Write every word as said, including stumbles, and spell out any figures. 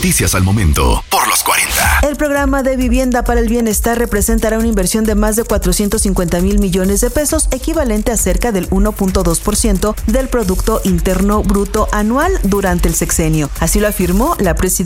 Noticias al momento por los cuarenta. El programa de vivienda para el bienestar representará una inversión de más de cuatrocientos cincuenta mil millones de pesos, equivalente a cerca del uno punto dos por ciento del Producto Interno Bruto anual durante el sexenio. Así lo afirmó la presidenta